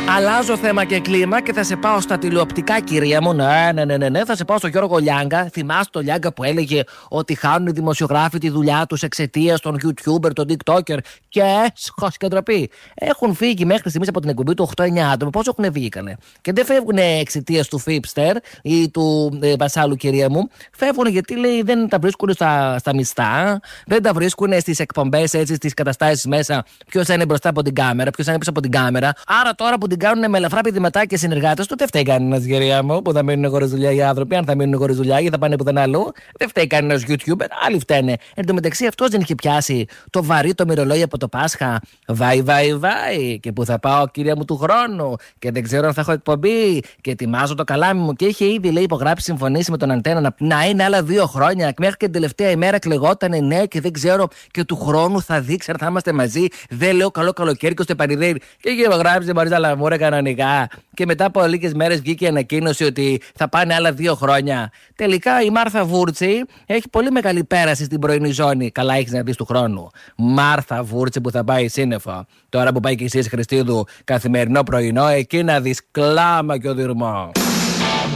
Αλλάζω θέμα και κλίμα και θα σε πάω στα τηλεοπτικά, κυρία μου. Ναι. Θα σε πάω στο Γιώργο Λιάγκα. Θυμάστε το Λιάγκα που έλεγε ότι χάνουν οι δημοσιογράφοι τη δουλειά τους εξαιτίας των YouTuber, των TikToker και σχοσκεντροπή. Έχουν φύγει μέχρι στιγμής από την εκπομπή του 8-9 άτομα. Πόσο έχουν βγήκανε. Και δεν φεύγουν εξαιτίας του Φίπστερ ή του Βασάλου, κυρία μου. Φεύγουν γιατί λέει δεν τα βρίσκουν στα μισθά, δεν τα βρίσκουν στις εκπομπές, έτσι, στις καταστάσεις μέσα. Ποιος θα είναι μπροστά από την κάμερα, ποιος θα είναι πίσω από την κάμερα. Άρα τώρα που την κάνουν με ελαφρά πηδηματά και συνεργάτες του, δεν φταίει κανένας, κυρία μου, που θα μείνουν χωρίς δουλειά οι άνθρωποι. Αν θα μείνουν χωρίς δουλειά ή θα πάνε πουθενά αλλού, δεν φταίει κανένας YouTuber, άλλοι φταίνε. Εν τω μεταξύ, αυτός δεν είχε πιάσει το βαρύ το μυρολόι από το Πάσχα. Βάι. Και που θα πάω, κυρία μου, του χρόνου. Και δεν ξέρω αν θα έχω εκπομπή. Και ετοιμάζω το καλάμι μου. Και είχε ήδη, λέει, υπογράψει συμφωνήσει με τον Αντένα να είναι άλλα 2 χρόνια. Μέχρι και την τελευταία ημέρα κλεγότανε ναι, και δεν ξέρω και του χρόνου θα δείξει αν θα είμαστε μαζί. Δεν λέω καλό καλοκαίρι και στο επανειδέρι. Και είχε υπογράψει μπορεί να λαμβούρε κανονικά. Και μετά από λίγες μέρες βγήκε η ανακοίνωση ότι θα πάνε άλλα 2 χρόνια. Τελικά η Μάρθα Βούρτσι έχει πολύ μεγάλη πέραση στην πρωινή ζώνη. Καλά, έχεις να δεις του χρόνου. Μάρθα Βούρτσι που θα πάει σύννεφο. Τώρα που πάει και εσύ, Χριστίδου, καθημερινό πρωινό, εκεί να δεις κλάμα και οδυρμό.